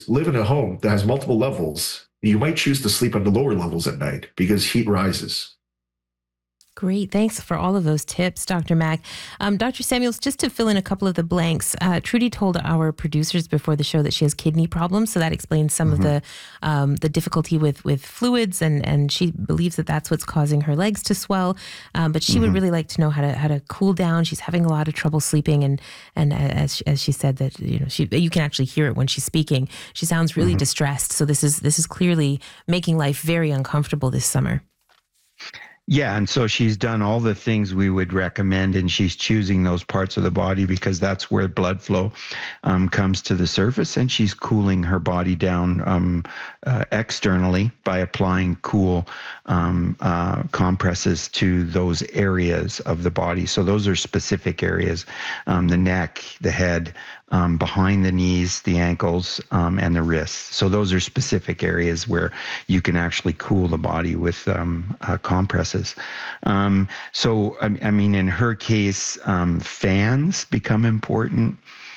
live in a home that has multiple levels, you might choose to sleep on the lower levels at night because heat rises. Great. Thanks for all of those tips, Dr. Mack. Dr. Samuels, just to fill in a couple of the blanks, Trudy told our producers before the show that she has kidney problems. So that explains some of the difficulty with fluids. And she believes that that's what's causing her legs to swell. But she would really like to know how to cool down. She's having a lot of trouble sleeping. And as she said that, you can actually hear it when she's speaking. She sounds really distressed. So this is clearly making life very uncomfortable this summer. Yeah, and so she's done all the things we would recommend, and she's choosing those parts of the body because that's where blood flow comes to the surface, and she's cooling her body down externally by applying cool compresses to those areas of the body. So those are specific areas, the neck, the head, behind the knees, the ankles, and the wrists. So those are specific areas where you can actually cool the body with compresses. So, I mean, in her case, fans become important.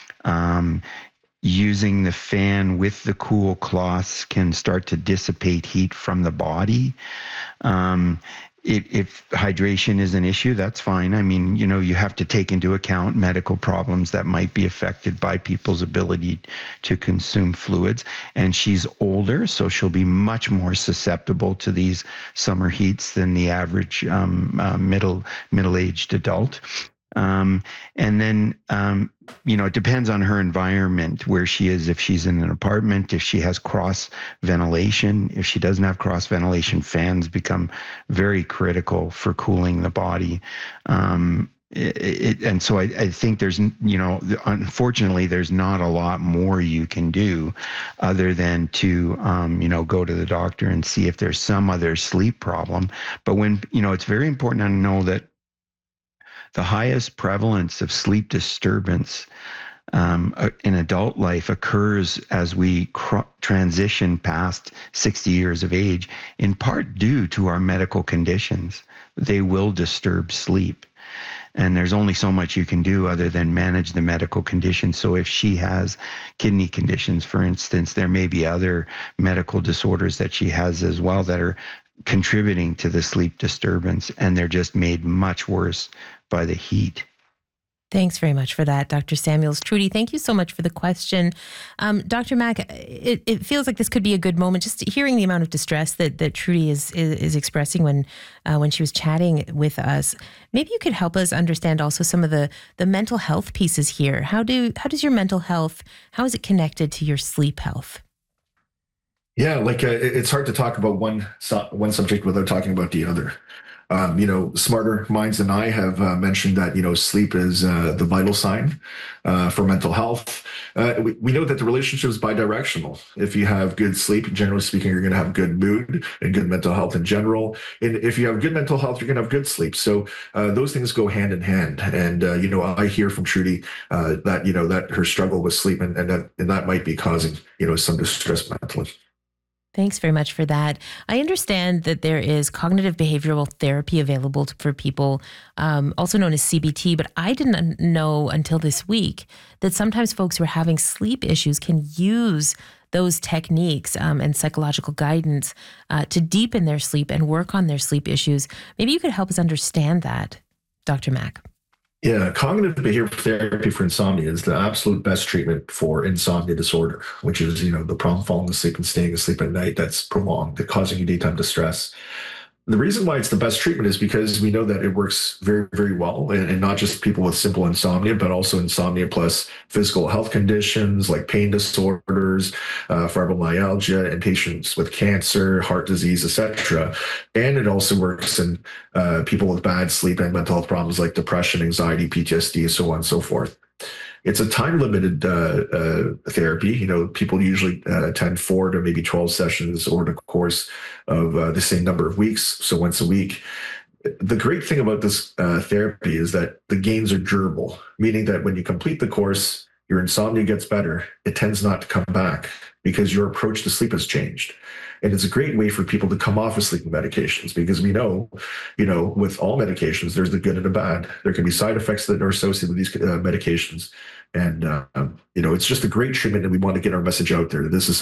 Using the fan with the cool cloths can start to dissipate heat from the body. If hydration is an issue, that's fine. I mean, you have to take into account medical problems that might be affected by people's ability to consume fluids. And she's older, so she'll be much more susceptible to these summer heats than the average middle-aged adult. And then, it depends on her environment, where she is. If she's in an apartment, if she has cross ventilation, if she doesn't have cross ventilation, fans become very critical for cooling the body. And so I think there's, unfortunately, there's not a lot more you can do other than to, go to the doctor and see if there's some other sleep problem. But when, it's very important to know that the highest prevalence of sleep disturbance in adult life occurs as we transition past 60 years of age, in part due to our medical conditions. They will disturb sleep. And there's only so much you can do other than manage the medical condition. So if she has kidney conditions, for instance, there may be other medical disorders that she has as well that are contributing to the sleep disturbance, and they're just made much worse by the heat. Thanks very much for that, Dr. Samuels. Trudy, thank you so much for the question. Dr. Mack, it feels like this could be a good moment, just hearing the amount of distress that Trudy is expressing when she was chatting with us. Maybe you could help us understand also some of the mental health pieces here. How does your mental health, how is it connected to your sleep health? Yeah, it's hard to talk about one subject without talking about the other. Smarter minds than I have mentioned that, sleep is the vital sign for mental health. We know that the relationship is bidirectional. If you have good sleep, generally speaking, you're going to have good mood and good mental health in general. And if you have good mental health, you're going to have good sleep. So those things go hand in hand. And, I hear from Trudy that her struggle with sleep and that might be causing, some distress mentally. Thanks very much for that. I understand that there is cognitive behavioral therapy available for people, also known as CBT, but I didn't know until this week that sometimes folks who are having sleep issues can use those techniques and psychological guidance to deepen their sleep and work on their sleep issues. Maybe you could help us understand that, Dr. Mack. Yeah, cognitive behavioral therapy for insomnia is the absolute best treatment for insomnia disorder, which is, the problem falling asleep and staying asleep at night that's prolonged, that causing you daytime distress. The reason why it's the best treatment is because we know that it works very, very well, and not just people with simple insomnia, but also insomnia plus physical health conditions like pain disorders, fibromyalgia, and patients with cancer, heart disease, etc. And it also works in people with bad sleep and mental health problems like depression, anxiety, PTSD, so on and so forth. It's a time-limited therapy. People usually attend 4 to maybe 12 sessions over the course of the same number of weeks, so once a week. The great thing about this therapy is that the gains are durable, meaning that when you complete the course, your insomnia gets better. It tends not to come back because your approach to sleep has changed. And it's a great way for people to come off of sleeping medications because we know, with all medications, there's the good and the bad. There can be side effects that are associated with these medications. And, it's just a great treatment, and we want to get our message out there. This is